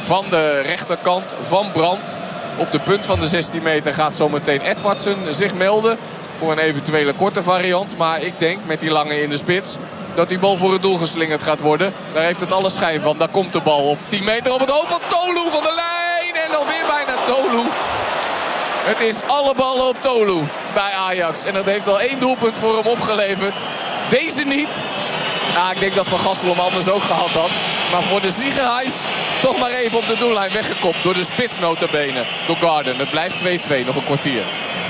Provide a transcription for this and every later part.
van de rechterkant van Brandt. Op de punt van de 16 meter gaat zometeen Edwardsen zich melden voor een eventuele korte variant. Maar ik denk met die lange in de spits dat die bal voor het doel geslingerd gaat worden. Daar heeft het alle schijn van. Daar komt de bal op 10 meter op het hoofd van Tolu van de lijn. En dan weer bijna Tolu. Het is alle ballen op Tolu bij Ajax. En dat heeft al 1 doelpunt voor hem opgeleverd. Deze niet. Ja, ik denk dat Van Gassel hem anders ook gehad had. Maar voor de Ziegenhuis toch maar even op de doellijn weggekopt. Door de spits nota bene. Door Garden. Het blijft 2-2. Nog een kwartier.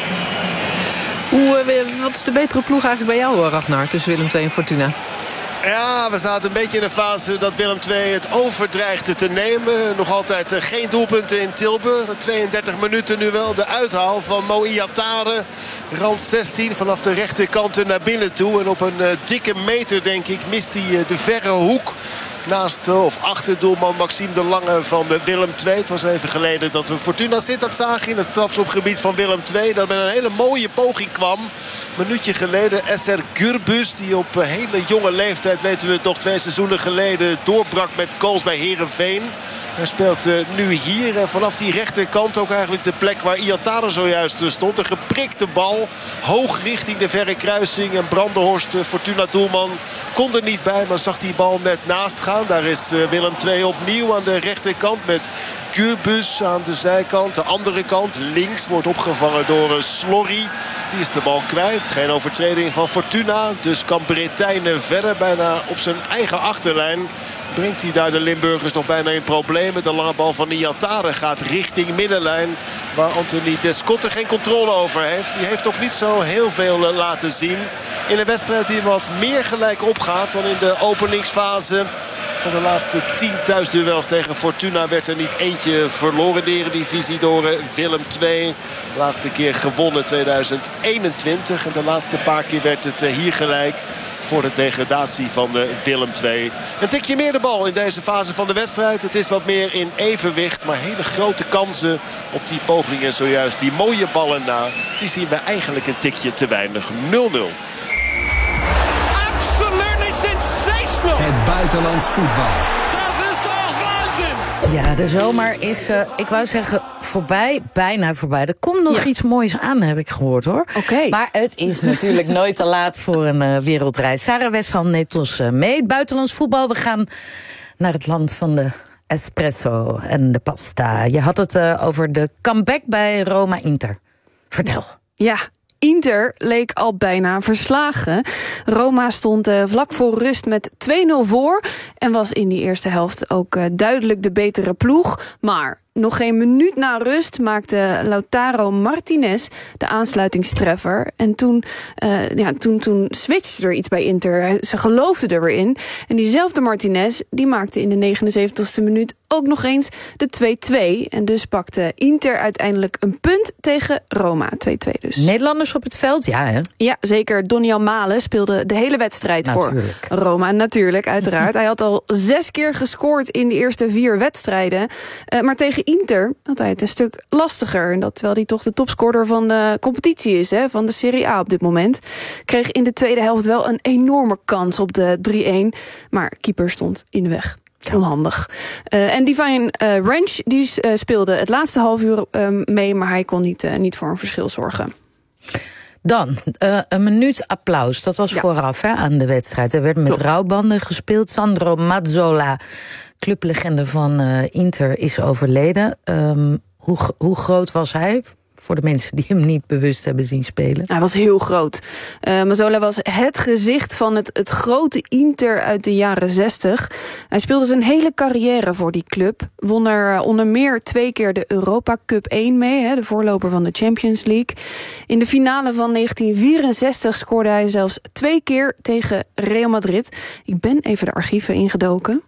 Wat is de betere ploeg eigenlijk bij jou, Ragnar, tussen Willem II en Fortuna? Ja, we zaten een beetje in een fase dat Willem II het over dreigde te nemen. Nog altijd geen doelpunten in Tilburg. 32 minuten nu wel. De uithaal van Mo Iatare. Rand 16 vanaf de rechterkant naar binnen toe. En op een dikke meter, denk ik, mist hij de verre hoek. Naast of achter doelman Maxime de Lange van Willem II. Het was even geleden dat we Fortuna Sittard zagen in het strafschopgebied van Willem II. Dat met een hele mooie poging kwam. Een minuutje geleden Eser Gürbüz, die op hele jonge leeftijd, weten we het nog, 2 seizoenen geleden doorbrak met goals bij Heerenveen. Hij speelt nu hier. En vanaf die rechterkant ook eigenlijk de plek waar Iatare zojuist stond. Een geprikte bal. Hoog richting de verre kruising. En Brandenhorst, Fortuna doelman, kon er niet bij. Maar zag die bal net naast gaan. Daar is Willem II opnieuw aan de rechterkant met Gürbüz aan de zijkant. De andere kant, links, wordt opgevangen door Slorry. Die is de bal kwijt. Geen overtreding van Fortuna. Dus kan Bretijnen verder bijna op zijn eigen achterlijn. Brengt hij daar de Limburgers nog bijna in problemen. De lange bal van Iatare gaat richting middenlijn. Waar Anthony Descotte geen controle over heeft. Die heeft nog niet zo heel veel laten zien. In een wedstrijd die wat meer gelijk opgaat dan in de openingsfase. Van de laatste 10 thuisduels tegen Fortuna werd er niet eentje verloren. De Eredivisie door Willem II. De laatste keer gewonnen 2021. En de laatste paar keer werd het hier gelijk voor de degradatie van de Willem II. Een tikje meer de bal in deze fase van de wedstrijd. Het is wat meer in evenwicht. Maar hele grote kansen op die pogingen zojuist. Die mooie ballen na. Die zien we eigenlijk een tikje te weinig. 0-0. Het buitenlands voetbal. Dat is toch waanzin! Ja, de zomer is, ik wou zeggen, voorbij. Bijna voorbij. Er komt nog iets moois aan, heb ik gehoord, hoor. Oké. Maar het is natuurlijk nooit te laat voor een wereldreis. Sarah Westphal neemt ons mee. Het buitenlands voetbal. We gaan naar het land van de espresso en de pasta. Je had het over de comeback bij Roma-Inter. Vertel. Ja. Inter leek al bijna verslagen. Roma stond vlak voor rust met 2-0 voor en was in die eerste helft ook duidelijk de betere ploeg. Maar nog geen minuut na rust maakte Lautaro Martinez de aansluitingstreffer. En toen switchte er iets bij Inter. Ze geloofden er weer in. En diezelfde Martinez die maakte in de 79e minuut ook nog eens de 2-2. En dus pakte Inter uiteindelijk een punt tegen Roma. 2-2 dus. Nederlanders op het veld, ja hè? Ja, zeker. Doniel Malen speelde de hele wedstrijd voor Roma. Natuurlijk, uiteraard. Hij had al 6 keer gescoord in de eerste 4 wedstrijden. Maar tegen Inter had hij het een stuk lastiger. En dat terwijl hij toch de topscorer van de competitie is, hè, van de Serie A op dit moment. Kreeg in de tweede helft wel een enorme kans op de 3-1. Maar keeper stond in de weg. Onhandig. En Divine Ranch die speelde het laatste half uur mee, maar hij kon niet voor een verschil zorgen. Dan, een minuut applaus. Dat was vooraf aan de wedstrijd. Er werd met rouwbanden gespeeld. Sandro Mazzola, clublegende van Inter, is overleden. Hoe groot was hij? Voor de mensen die hem niet bewust hebben zien spelen. Hij was heel groot. Mazzola was het gezicht van het grote Inter uit de jaren 60. Hij speelde zijn hele carrière voor die club. Won er onder meer 2 keer de Europa Cup 1 mee. Hè, de voorloper van de Champions League. In de finale van 1964 scoorde hij zelfs 2 keer tegen Real Madrid. Ik ben even de archieven ingedoken.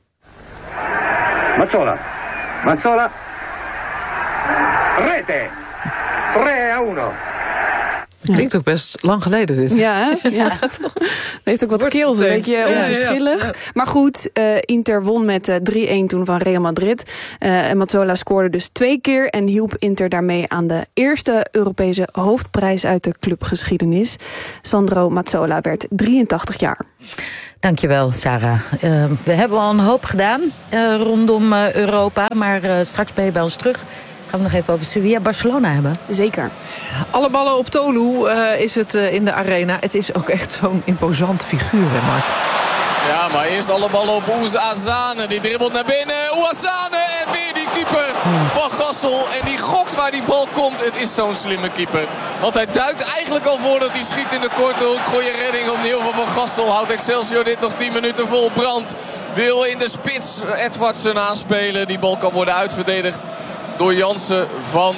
Mazzola. Rete. 3-1. Klinkt ook best lang geleden dit. Ja, hè? Ja. Het heeft ook wat keels, een beetje onverschillig. Ja. Maar goed, Inter won met 3-1 toen van Real Madrid. En Mazzola scoorde dus 2 keer... en hielp Inter daarmee aan de eerste Europese hoofdprijs uit de clubgeschiedenis. Sandro Mazzola werd 83 jaar. Dankjewel, Sarah. We hebben al een hoop gedaan rondom Europa. Maar straks ben je bij ons terug. Gaan we nog even over Sevilla-Barcelona hebben? Zeker. Alle ballen op Tolu is het in de arena. Het is ook echt zo'n imposant figuur, hè, Mark? Ja, maar eerst alle ballen op Ouazzane. Die dribbelt naar binnen. Ouazzane en weer die keeper van Gassel. En die gokt waar die bal komt. Het is zo'n slimme keeper. Want hij duikt eigenlijk al voordat hij schiet in de korte hoek. Goeie redding opnieuw van Gassel. Houdt Excelsior dit nog 10 minuten vol. Brandt wil in de spits Edwardsen aanspelen. Die bal kan worden uitverdedigd door Jansen van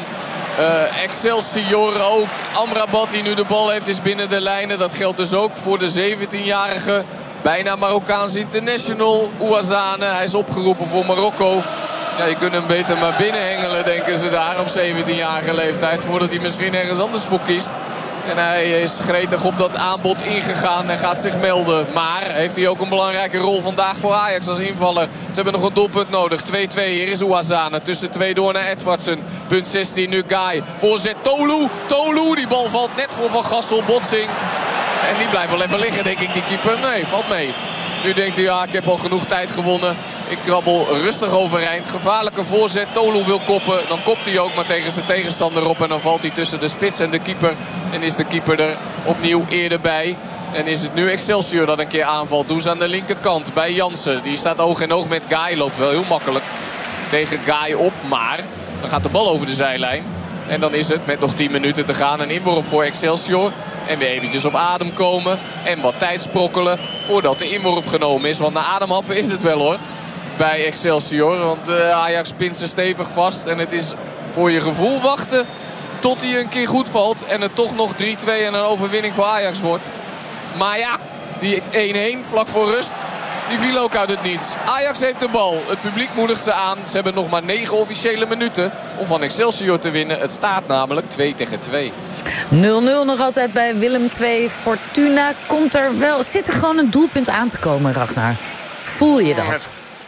Excelsior. Ook Amrabat die nu de bal heeft is binnen de lijnen. Dat geldt dus ook voor de 17-jarige... bijna Marokkaans international Ouazzane. Hij is opgeroepen voor Marokko. Ja, je kunt hem beter maar binnenhengelen, denken ze daar op 17-jarige leeftijd. Voordat hij misschien ergens anders voor kiest. En hij is gretig op dat aanbod ingegaan en gaat zich melden. Maar heeft hij ook een belangrijke rol vandaag voor Ajax als invaller. Ze hebben nog een doelpunt nodig. 2-2, hier is Ouazzane. Tussen 2 door naar Edwardsen. Punt 16, nu Guy. Voorzet Tolu. Tolu, die bal valt net voor Van Gassel. Botsing. En die blijft wel even liggen, denk ik, die keeper. Nee, valt mee. Nu denkt hij, ja, ik heb al genoeg tijd gewonnen. Ik krabbel rustig overeind. Gevaarlijke voorzet. Tolu wil koppen. Dan kopt hij ook maar tegen zijn tegenstander op. En dan valt hij tussen de spits en de keeper. En is de keeper er opnieuw eerder bij. En is het nu Excelsior dat een keer aanvalt. Doe ze aan de linkerkant bij Jansen. Die staat oog in oog met Guy. Loopt wel heel makkelijk tegen Guy op. Maar dan gaat de bal over de zijlijn. En dan is het met nog 10 minuten te gaan een inworp voor Excelsior. En weer eventjes op adem komen. En wat tijd sprokkelen voordat de inworp genomen is. Want na ademhappen is het wel hoor. Bij Excelsior. Want Ajax pint ze stevig vast. En het is voor je gevoel wachten tot hij een keer goed valt. En het toch nog 3-2 en een overwinning voor Ajax wordt. Maar ja, die 1-1 vlak voor rust. Die viel ook uit het niets. Ajax heeft de bal. Het publiek moedigt ze aan. Ze hebben nog maar 9 officiële minuten om van Excelsior te winnen. Het staat namelijk 2-2. 0-0 nog altijd bij Willem II. Fortuna zit er gewoon een doelpunt aan te komen, Ragnar. Voel je dat?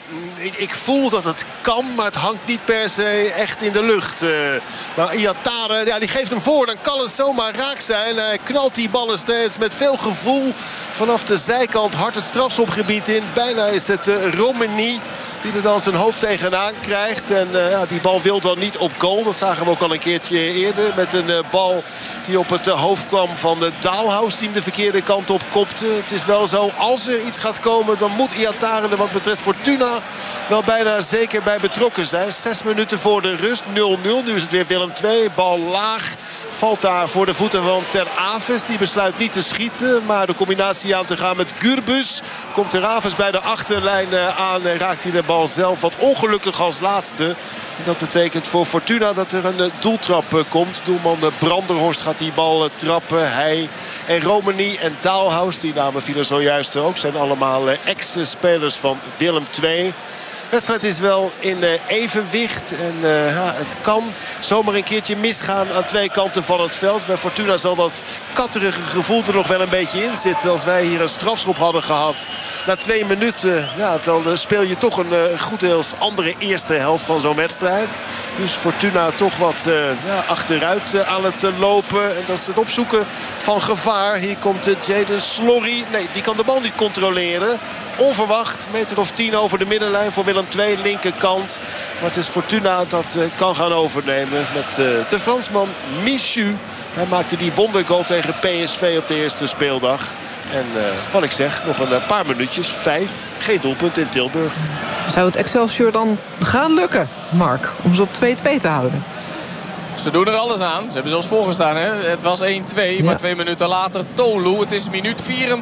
Ik voel dat het kan, maar het hangt niet per se echt in de lucht. Maar Iatare, ja, die geeft hem voor. Dan kan het zomaar raak zijn. Hij knalt die ballen steeds met veel gevoel vanaf de zijkant hard het strafschopgebied in. Bijna is het Romani die er dan zijn hoofd tegenaan krijgt. En die bal wil dan niet op goal. Dat zagen we ook al een keertje eerder. Met een bal die op het hoofd kwam van de Dalhaus, die hem de verkeerde kant op kopte. Het is wel zo, als er iets gaat komen, dan moet Iatare er wat betreft Fortuna wel bijna zeker bij betrokken zijn. 6 minuten voor de rust. 0-0. Nu is het weer Willem II. Bal laag. Valt daar voor de voeten van Ter Aves. Die besluit niet te schieten. Maar de combinatie aan te gaan met Gurbus. Komt Ter Aves bij de achterlijn aan. En raakt hij de bal zelf wat ongelukkig als laatste. En dat betekent voor Fortuna dat er een doeltrap komt. Doelman Branderhorst gaat die bal trappen. Hij en Romani en Dalhaus. Die namen vielen zojuist ook. Zijn allemaal ex-spelers van Willem II. De wedstrijd is wel in evenwicht. En het kan zomaar een keertje misgaan aan 2 kanten van het veld. Bij Fortuna zal dat katterige gevoel er nog wel een beetje in zitten. Als wij hier een strafschop hadden gehad na 2 minuten, dan speel je toch een goed deels andere eerste helft van zo'n wedstrijd. Dus Fortuna toch wat achteruit aan het lopen. En dat is het opzoeken van gevaar. Hier komt Jadon Slorry. Nee, die kan de bal niet controleren. Onverwacht, meter of 10 over de middenlijn voor Willem II, linkerkant. Maar het is Fortuna dat kan gaan overnemen met de Fransman Michu. Hij maakte die wondergoal tegen PSV op de eerste speeldag. En wat ik zeg, nog een paar minuutjes, 5, geen doelpunt in Tilburg. Zou het Excelsior dan gaan lukken, Mark, om ze op 2-2 te houden? Ze doen er alles aan. Ze hebben zelfs voorgestaan. Hè? Het was 1-2, maar 2 minuten later Tolu. Het is minuut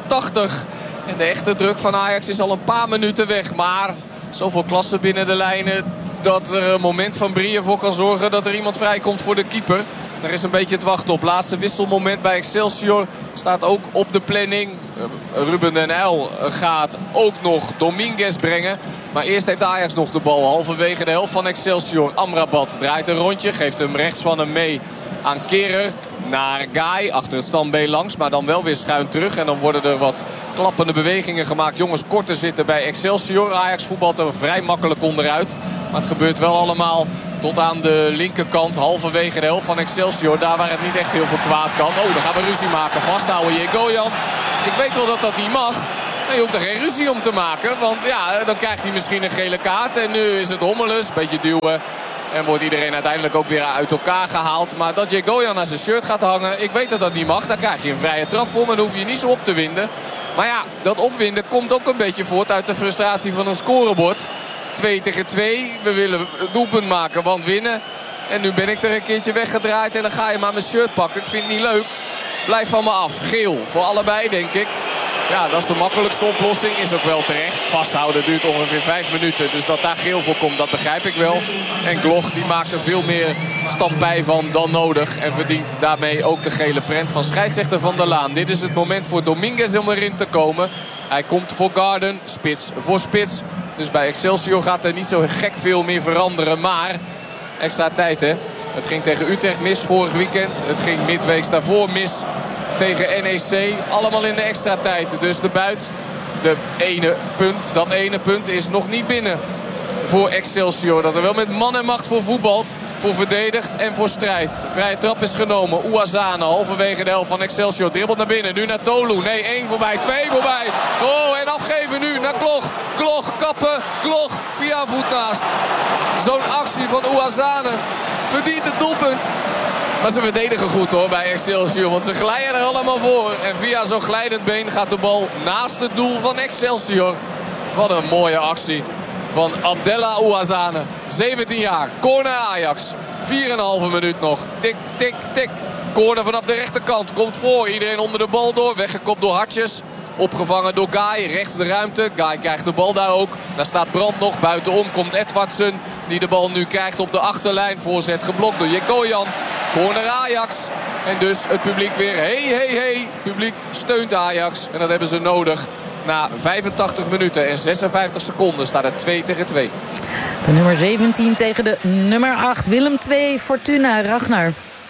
84. En de echte druk van Ajax is al een paar minuten weg. Maar zoveel klasse binnen de lijnen dat er een moment van Brieën voor kan zorgen dat er iemand vrijkomt voor de keeper. Daar is een beetje het wachten op. Laatste wisselmoment bij Excelsior staat ook op de planning. Ruben den Uyl gaat ook nog Dominguez brengen. Maar eerst heeft Ajax nog de bal. Halverwege de helft van Excelsior. Amrabat draait een rondje. Geeft hem rechts van hem mee aan Kehrer. naar Guy. Achter het standbeen langs, maar dan wel weer schuin terug. En dan worden er wat klappende bewegingen gemaakt. Jongens korter zitten bij Excelsior. Ajax voetbalt er vrij makkelijk onderuit. Maar het gebeurt wel allemaal tot aan de linkerkant. Halverwege de helft van Excelsior. Daar waar het niet echt heel veel kwaad kan. Oh, dan gaan we ruzie maken. Vasthouden Jegoyan. Ik weet wel dat dat niet mag. Maar je hoeft er geen ruzie om te maken. Want ja, dan krijgt hij misschien een gele kaart. En nu is het hommeles. Een beetje duwen. En wordt iedereen uiteindelijk ook weer uit elkaar gehaald. Maar dat Jegoyan aan zijn shirt gaat hangen. Ik weet dat dat niet mag. Daar krijg je een vrije trap voor. Maar dan hoef je niet zo op te winden. Maar ja, dat opwinden komt ook een beetje voort uit de frustratie van een scorebord. 2 tegen 2. We willen een doelpunt maken, want winnen. En nu ben ik er een keertje weggedraaid. En dan ga je maar mijn shirt pakken. Ik vind het niet leuk. Blijf van me af. Geel voor allebei, denk ik. Ja, dat is de makkelijkste oplossing. Is ook wel terecht. Vasthouden duurt ongeveer 5 minuten. Dus dat daar geel voor komt, dat begrijp ik wel. En Gloch die maakt er veel meer stampij van dan nodig. En verdient daarmee ook de gele prent van scheidsrechter Van der Laan. Dit is het moment voor Dominguez om erin te komen. Hij komt voor Garden. Spits voor spits. Dus bij Excelsior gaat er niet zo gek veel meer veranderen. Maar extra tijd, hè. Het ging tegen Utrecht mis vorig weekend. Het ging midweeks daarvoor mis tegen NEC. Allemaal in de extra tijd. Dus de buit, dat ene punt is nog niet binnen voor Excelsior. Dat er wel met man en macht voor voetbalt. Voor verdedigt en voor strijd. Vrije trap is genomen. Ouazzane halverwege de helft van Excelsior. Dribbelt naar binnen. Nu naar Tolu. Nee, 1 voorbij. 2 voorbij. Oh, en afgeven nu naar Gloch. Gloch kappen. Gloch via voet naast. Zo'n actie van Ouazzane verdient het doelpunt. Maar ze verdedigen goed hoor bij Excelsior. Want ze glijden er allemaal voor. En via zo'n glijdend been gaat de bal naast het doel van Excelsior. Wat een mooie actie van Abdella Ouazzane. 17 jaar. Corner Ajax. 4,5 minuut nog. Tik, tik, tik. Corner vanaf de rechterkant. Komt voor. Iedereen onder de bal door. Weggekopt door Hartjes. Opgevangen door Guy. Rechts de ruimte. Guy krijgt de bal daar ook. Daar staat Brandt nog. Buitenom komt Edwardsen. Die de bal nu krijgt op de achterlijn. Voorzet geblokt door Jegoyan. Corner Ajax. En dus het publiek weer. Hey. Het publiek steunt Ajax. En dat hebben ze nodig. Na 85 minuten en 56 seconden staat het 2 tegen 2. De nummer 17 tegen de nummer 8. Willem 2, Fortuna, Ragnar.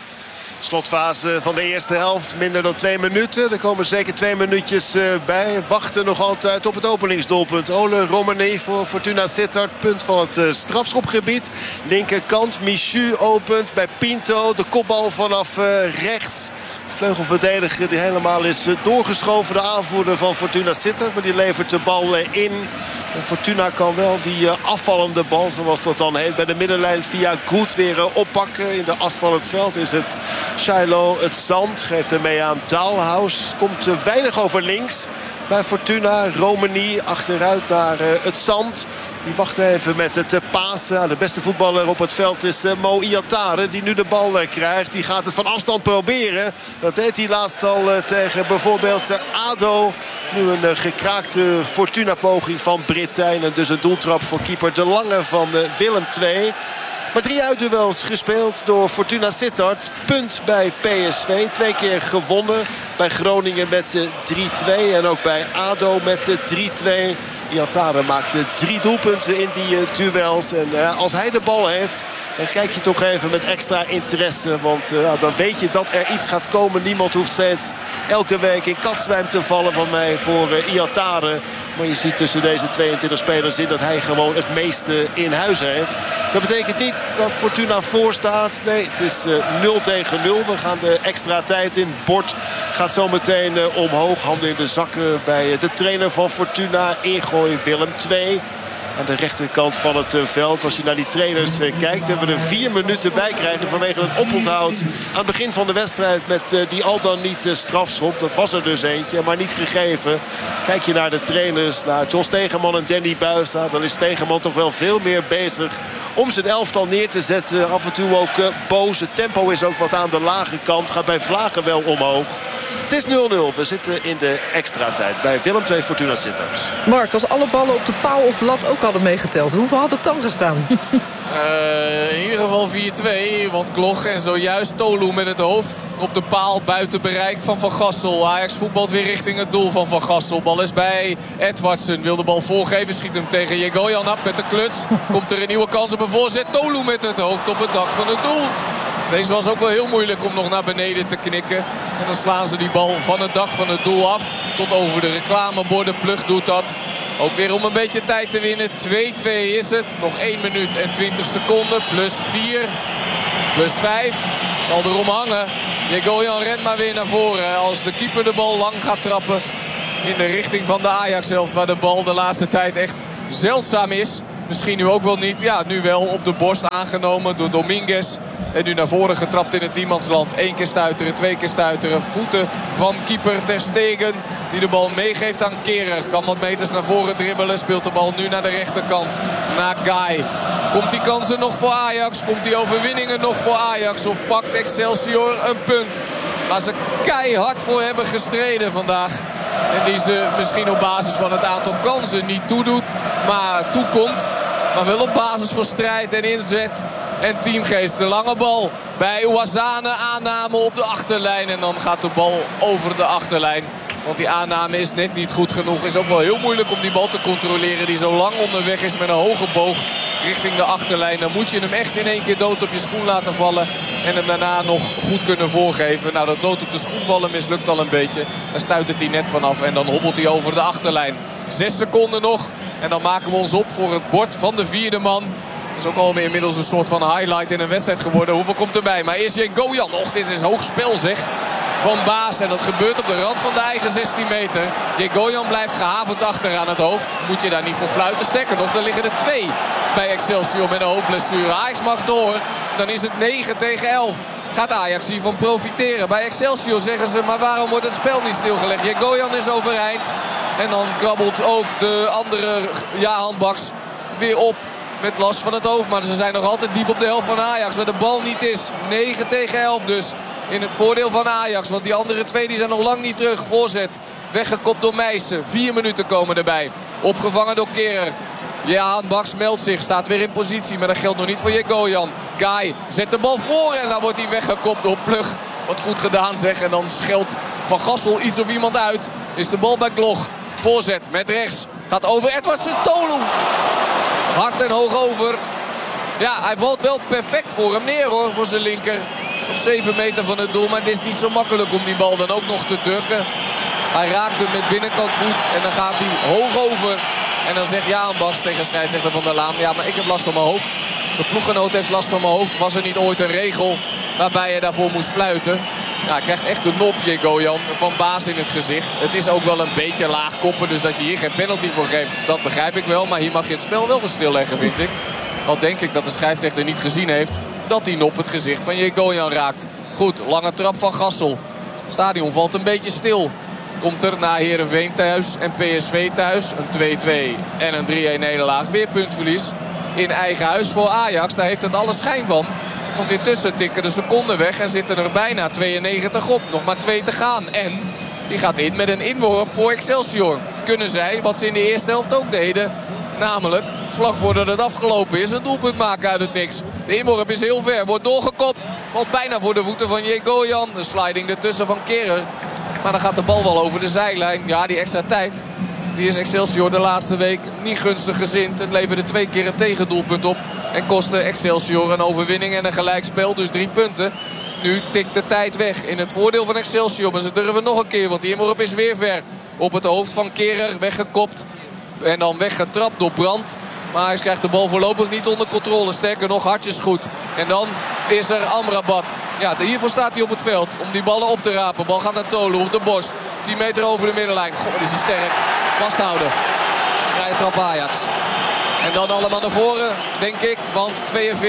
Slotfase van de eerste helft, minder dan 2 minuten. Er komen zeker 2 minuutjes bij. Wachten nog altijd op het openingsdoelpunt. Ole Romani voor Fortuna Sittard. Punt van het strafschopgebied. Linkerkant, Michu opent bij Pinto. De kopbal vanaf rechts. Vleugelverdediger die helemaal is doorgeschoven. De aanvoerder van Fortuna Sittard. Maar die levert de bal in. En Fortuna kan wel die afvallende bal, zoals dat dan heet, bij de middenlijn via Goed weer oppakken. In de as van het veld is het Shiloh het zand. Geeft hem mee aan Dalhaus. Komt weinig over links bij Fortuna. Romani achteruit naar het zand. Die wacht even met het pasen. De beste voetballer op het veld is Mo Iatare. Die nu de bal krijgt. Die gaat het van afstand proberen. Dat deed hij laatst al tegen bijvoorbeeld ADO. Nu een gekraakte Fortuna-poging van Brittijn. En dus een doeltrap voor keeper De Lange van Willem II. Maar 3 uitduels gespeeld door Fortuna Sittard. Punt bij PSV. 2 keer gewonnen. Bij Groningen met 3-2. En ook bij ADO met 3-2. Iatare maakte 3 doelpunten in die duels. En als hij de bal heeft, dan kijk je toch even met extra interesse. Want dan weet je dat er iets gaat komen. Niemand hoeft steeds elke week in katzwijm te vallen van mij voor Iatare. Maar je ziet tussen deze 22 spelers in dat hij gewoon het meeste in huis heeft. Dat betekent niet dat Fortuna voor staat. Nee, het is 0 tegen 0. We gaan de extra tijd in. Bord gaat zo meteen omhoog. Handen in de zakken bij de trainer van Fortuna. Ingooi Willem II. Aan de rechterkant van het veld. Als je naar die trainers kijkt, hebben we er 4 minuten bij krijgen vanwege het oponthoud aan het begin van de wedstrijd met die al dan niet strafschop. Dat was er dus eentje, maar niet gegeven. Kijk je naar de trainers, naar John Stegeman en Danny Buijstra, dan is Stegeman toch wel veel meer bezig om zijn elftal neer te zetten. Af en toe ook boos. Het tempo is ook wat aan de lage kant. Gaat bij Vlagen wel omhoog. Het is 0-0. We zitten in de extra tijd bij Willem II Fortuna Sittard. Mark, als alle ballen op de paal of lat ook hadden meegeteld, hoeveel had het dan gestaan? In ieder geval 4-2. Want Gloch en zojuist Tolu met het hoofd op de paal buiten bereik van Van Gassel. Ajax voetbalt weer richting het doel van Van Gassel. Bal is bij Edwardsen. Wil de bal voorgeven. Schiet hem tegen Jegoyan op met de kluts. Komt er een nieuwe kans op een voorzet. Tolu met het hoofd op het dak van het doel. Deze was ook wel heel moeilijk om nog naar beneden te knikken. En dan slaan ze die bal van het dak van het doel af. Tot over de reclameborden. Plug doet dat. Ook weer om een beetje tijd te winnen. 2-2 is het. Nog 1 minuut en 20 seconden. Plus 4. Plus 5. Zal erom hangen. Jegoyan rent maar weer naar voren. Als de keeper de bal lang gaat trappen. In de richting van de Ajax-helft. Waar de bal de laatste tijd echt zeldzaam is. Misschien nu ook wel niet. Ja, nu wel op de borst aangenomen door Dominguez. En nu naar voren getrapt in het niemandsland. 1 keer stuiteren, 2 keer stuiteren. Voeten van keeper Ter Stegen. Die de bal meegeeft aan Kehrer. Kan wat meters naar voren dribbelen. Speelt de bal nu naar de rechterkant. Naar Guy. Komt die kansen nog voor Ajax? Komt die overwinningen nog voor Ajax? Of pakt Excelsior een punt? Waar ze keihard voor hebben gestreden vandaag. En die ze misschien op basis van het aantal kansen niet toedoet. Maar toekomt. Maar wel op basis van strijd en inzet. En teamgeest. De lange bal bij Ouazzane. Aanname op de achterlijn. En dan gaat de bal over de achterlijn. Want die aanname is net niet goed genoeg. Is ook wel heel moeilijk om die bal te controleren. Die zo lang onderweg is met een hoge boog richting de achterlijn. Dan moet je hem echt in 1 keer dood op je schoen laten vallen. En hem daarna nog goed kunnen voorgeven. Nou, dat dood op de schoen vallen mislukt al een beetje. Dan stuit het hij net vanaf en dan hobbelt hij over de achterlijn. 6 seconden nog. En dan maken we ons op voor het bord van de 4e man. Dat is ook al inmiddels een soort van highlight in een wedstrijd geworden. Hoeveel komt erbij? Maar eerst Jegoyan. Och, dit is hoog spel zeg. Van Baas. En dat gebeurt op de rand van de eigen 16 meter. Jegoyan blijft gehavend achter aan het hoofd. Moet je daar niet voor fluiten. Sterker nog, er liggen er 2 bij Excelsior met een hoofdblessure. Ajax mag door. Dan is het 9 tegen 11. Gaat Ajax hiervan profiteren? Bij Excelsior zeggen ze, maar waarom wordt het spel niet stilgelegd? Jegoyan is overeind. En dan krabbelt ook de andere handbaks weer op. Met last van het hoofd. Maar ze zijn nog altijd diep op de helft van Ajax. Waar de bal niet is. 9 tegen 11 dus. In het voordeel van Ajax. Want die andere 2 die zijn nog lang niet terug. Voorzet. Weggekopt door Meijsen. 4 minuten komen erbij. Opgevangen door Kehrer. Jehan Baks meldt zich. Staat weer in positie. Maar dat geldt nog niet voor Jegoyan. Guy zet de bal voor. En dan wordt hij weggekopt door Plug. Wat goed gedaan zeg. En dan scheldt Van Gassel iets of iemand uit. Is de bal bij Gloch. Voorzet met rechts. Gaat over Edwardsen. Tolu. Hard en hoog over. Ja, hij valt wel perfect voor hem neer hoor. Voor zijn linker. Op 7 meter van het doel. Maar het is niet zo makkelijk om die bal dan ook nog te drukken. Hij raakt hem met binnenkant voet. En dan gaat hij hoog over. En dan zegt Jaan Baks tegen scheidsrechter Van der Laan. Ja, maar ik heb last van mijn hoofd. De ploeggenoot heeft last van mijn hoofd. Was er niet ooit een regel waarbij je daarvoor moest fluiten? Ja, hij krijgt echt de nop, Jegoyan, van Baas in het gezicht. Het is ook wel een beetje laag koppen. Dus dat je hier geen penalty voor geeft, dat begrijp ik wel. Maar hier mag je het spel wel voor stilleggen, vind ik. Al denk ik dat de scheidsrechter niet gezien heeft dat die nop het gezicht van Jegoyan raakt. Goed, lange trap van Gassel. Het stadion valt een beetje stil. Komt er na Heerenveen thuis en PSV thuis. Een 2-2 en een 3-1 nederlaag. Weer puntverlies in eigen huis voor Ajax. Daar heeft het alle schijn van. Want intussen tikken de seconden weg en zitten er bijna 92 op. Nog maar 2 te gaan. En die gaat in met een inworp voor Excelsior. Kunnen zij, wat ze in de eerste helft ook deden, namelijk vlak voordat het afgelopen is, een doelpunt maken uit het niks. De inworp is heel ver, wordt doorgekopt. Valt bijna voor de voeten van Jegoyan. De sliding ertussen van Kehrer. Maar dan gaat de bal wel over de zijlijn. Ja, die extra tijd, die is Excelsior de laatste week niet gunstig gezind. Het leverde 2 keer een tegendoelpunt op. En kostte Excelsior een overwinning en een gelijkspel. Dus 3 punten. Nu tikt de tijd weg in het voordeel van Excelsior. Maar ze durven nog een keer, want die inworp is weer ver. Op het hoofd van Kehrer, weggekopt. En dan weggetrapt door Brandt. Maar hij krijgt de bal voorlopig niet onder controle. Sterker nog, hartjes goed. En dan is er Amrabat. Ja, hiervoor staat hij op het veld. Om die ballen op te rapen. Bal gaat naar Tolu op de borst. 10 meter over de middenlijn. Goh, is hij sterk. Vasthouden. Vrije trap Ajax. En dan allemaal naar voren, denk ik. Want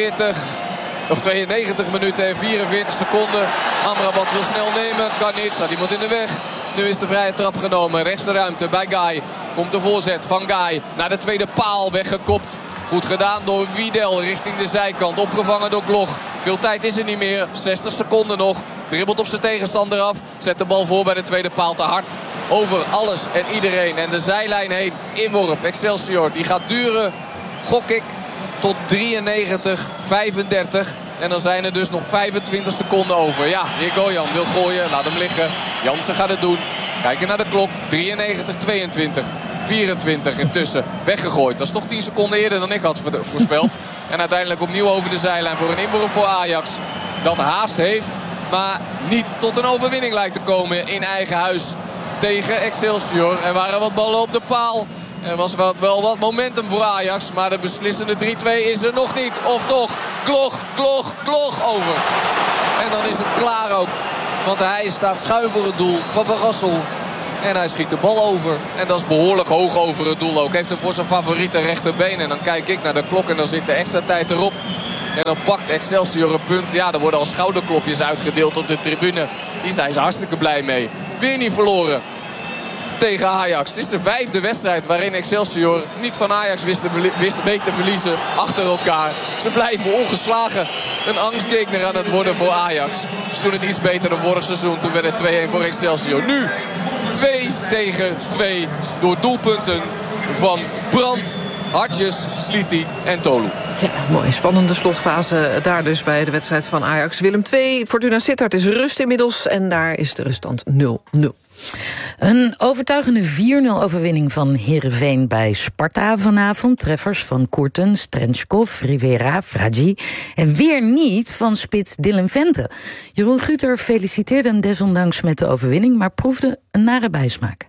92 minuten en 44 seconden. Amrabat wil snel nemen. Kan niet. Staat iemand in de weg. Nu is de vrije trap genomen. Rechts de ruimte bij Guy. Komt de voorzet van Guy. Naar de tweede paal weggekopt. Goed gedaan door Wiedel richting de zijkant. Opgevangen door Gloch. Veel tijd is er niet meer. 60 seconden nog. Dribbelt op zijn tegenstander af. Zet de bal voor bij de tweede paal te hard. Over alles en iedereen. En de zijlijn heen. Inworp. Excelsior. Die gaat duren, gok ik, tot 93-35. En dan zijn er dus nog 25 seconden over. Ja, Jegoyan wil gooien. Laat hem liggen. Jansen gaat het doen. Kijken naar de klok. 93-22. 24 intussen weggegooid. Dat is toch 10 seconden eerder dan ik had voorspeld. En uiteindelijk opnieuw over de zijlijn voor een inworp voor Ajax. Dat haast heeft, maar niet tot een overwinning lijkt te komen in eigen huis tegen Excelsior. Er waren wat ballen op de paal. Er was wel wat momentum voor Ajax. Maar de beslissende 3-2 is er nog niet. Of toch? Klog over. En dan is het klaar ook. Want hij staat schuin voor het doel van Van Gassel. En hij schiet de bal over. En dat is behoorlijk hoog over het doel ook. Heeft hem voor zijn favoriete rechterbeen. En dan kijk ik naar de klok en dan zit de extra tijd erop. En dan pakt Excelsior een punt. Ja, er worden al schouderklopjes uitgedeeld op de tribune. Die zijn ze hartstikke blij mee. Weer niet verloren tegen Ajax. Het is de 5e wedstrijd waarin Excelsior niet van Ajax weet te verliezen achter elkaar. Ze blijven ongeslagen. Een angstgegner aan het worden voor Ajax. Ze doen het iets beter dan vorig seizoen. Toen werd het 2-1 voor Excelsior. Nu 2-2 door doelpunten van Brandt, Hartjes, Sliti en Tolu. Ja, mooi. Spannende slotfase daar dus bij de wedstrijd van Ajax. Willem II, Fortuna Sittard is rust inmiddels. En daar is de ruststand 0-0. Een overtuigende 4-0 overwinning van Heerenveen bij Sparta vanavond. Treffers van Courtens, Trenchkov, Rivera, Fragi. En weer niet van spits Dylan Vente. Jeroen Guter feliciteerde hem desondanks met de overwinning, maar proefde een nare bijsmaak.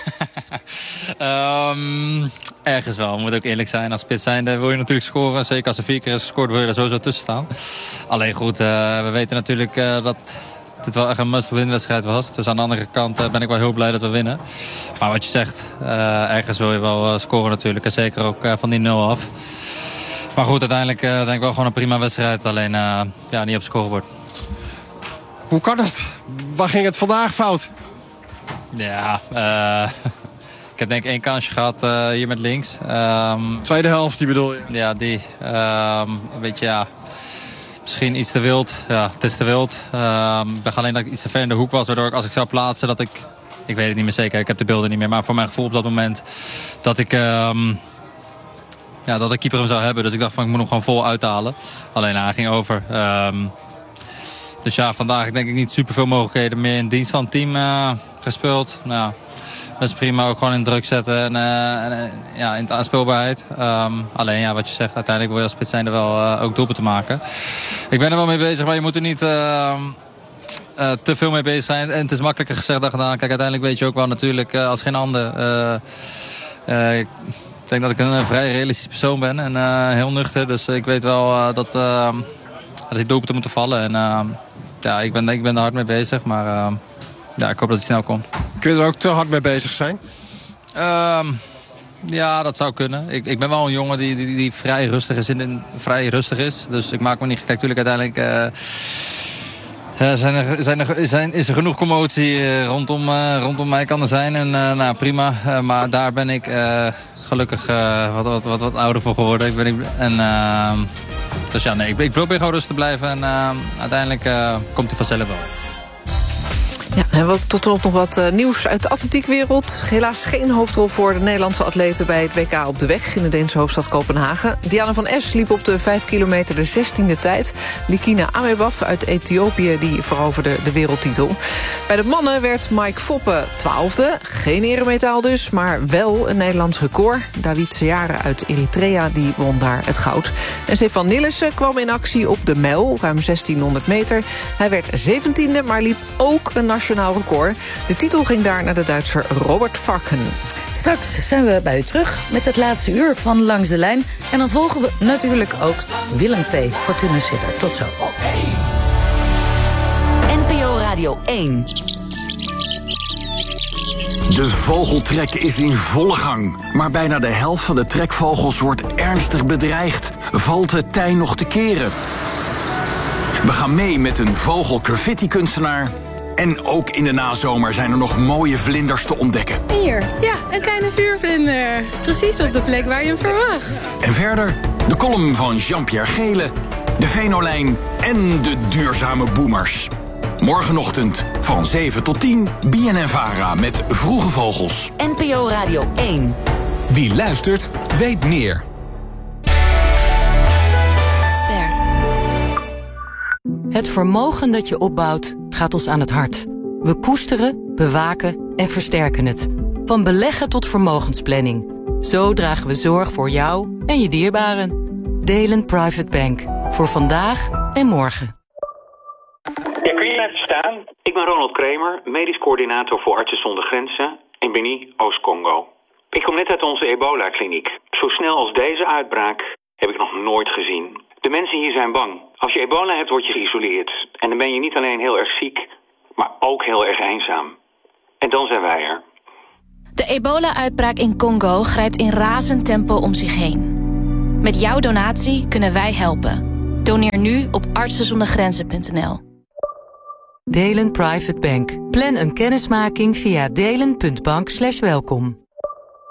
Ergens wel, moet ook eerlijk zijn. Als spits zijnde wil je natuurlijk scoren. Zeker als er 4 keer is gescoord wil je er sowieso tussen staan. Alleen goed, we weten natuurlijk dat dit wel echt een must-win wedstrijd was. Dus aan de andere kant ben ik wel heel blij dat we winnen. Maar wat je zegt, ergens wil je wel scoren natuurlijk. En zeker ook van die 0 af. Maar goed, uiteindelijk denk ik wel gewoon een prima wedstrijd. Alleen niet op scorebord. Hoe kan dat? Waar ging het vandaag fout? Ja, ik heb denk ik 1 kansje gehad hier met links. Tweede helft, die bedoel je? Ja, die. Een beetje, misschien iets te wild. Ja, het is te wild. Ik dacht alleen dat ik iets te ver in de hoek was. Waardoor ik, als ik zou plaatsen, dat ik weet het niet meer zeker. Ik heb de beelden niet meer. Maar voor mijn gevoel op dat moment dat ik dat de keeper hem zou hebben. Dus ik dacht van ik moet hem gewoon vol uithalen. Alleen hij ging over. Dus ja, vandaag denk ik niet super veel mogelijkheden. Meer in dienst van het team gespeeld. Nou, best prima, ook gewoon in druk zetten en in de aanspeelbaarheid. Alleen wat je zegt, uiteindelijk wil je als spits zijnde wel ook doelpunten maken. Ik ben er wel mee bezig, maar je moet er niet te veel mee bezig zijn. En het is makkelijker gezegd dan gedaan. Kijk, uiteindelijk weet je ook wel natuurlijk als geen ander. Ik denk dat ik een vrij realistisch persoon ben en heel nuchter. Dus ik weet wel dat die doelpunten moeten vallen. En ik ben er hard mee bezig, maar ik hoop dat hij snel komt. Kun je er ook te hard mee bezig zijn? Ja, dat zou kunnen. Ik ben wel een jongen die vrij rustig is. Dus ik maak me niet gek. Natuurlijk uiteindelijk is er genoeg commotie rondom mij kan er zijn. En prima. Maar daar ben ik gelukkig wat ouder voor geworden. Dus ja, nee, ik probeer gewoon rustig te blijven. En uiteindelijk komt hij vanzelf wel. Ja, en we tot slot nog wat nieuws uit de atletiekwereld. Helaas geen hoofdrol voor de Nederlandse atleten bij het WK op de weg in de Deense hoofdstad Kopenhagen. Diana van Es liep op de 5 kilometer de 16e tijd. Likina Amebaf uit Ethiopië die veroverde de wereldtitel. Bij de mannen werd Mike Foppe 12e. Geen eremetaal dus, maar wel een Nederlands record. David Seare uit Eritrea die won daar het goud. En Stefan Nillissen kwam in actie op de mijl, ruim 1600 meter. Hij werd 17e, maar liep ook een nationaal record. De titel ging daar naar de Duitser Robert Varken. Straks zijn we bij u terug met het laatste uur van Langs de Lijn. En dan volgen we natuurlijk ook Willem II, Fortuna Sittard. Tot zo. NPO Radio 1. De vogeltrek is in volle gang. Maar bijna de helft van de trekvogels wordt ernstig bedreigd. Valt het tij nog te keren? We gaan mee met een vogelgraffiti-kunstenaar. En ook in de nazomer zijn er nog mooie vlinders te ontdekken. Hier, ja, een kleine vuurvlinder. Precies op de plek waar je hem verwacht. En verder de column van Jean-Pierre Gele, de Venolijn en de duurzame boomers. Morgenochtend van 7 tot 10, BNN-VARA met Vroege Vogels. NPO Radio 1. Wie luistert, weet meer. Het vermogen dat je opbouwt gaat ons aan het hart. We koesteren, bewaken en versterken het. Van beleggen tot vermogensplanning. Zo dragen we zorg voor jou en je dierbaren. Delen Private Bank. Voor vandaag en morgen. Ja, kun je even staan? Ik ben Ronald Kramer, medisch coördinator voor Artsen zonder Grenzen in Beni, Oost-Congo. Ik kom net uit onze ebola-kliniek. Zo snel als deze uitbraak heb ik nog nooit gezien. De mensen hier zijn bang. Als je ebola hebt, word je geïsoleerd. En dan ben je niet alleen heel erg ziek, maar ook heel erg eenzaam. En dan zijn wij er. De ebola-uitbraak in Congo grijpt in razend tempo om zich heen. Met jouw donatie kunnen wij helpen. Doneer nu op artsenzondergrenzen.nl. Delen Private Bank. Plan een kennismaking via delen.bank/welkom.